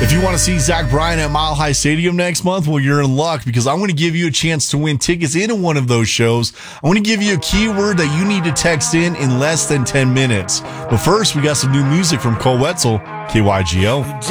If you want to see Zach Bryan at Mile High Stadium next month, well, you're in luck because I'm going to give you a chance to win tickets into one of those shows. I'm going to give you a keyword that you need to text in less than 10 minutes. But first, we got some new music from Cole Wetzel, KYGO.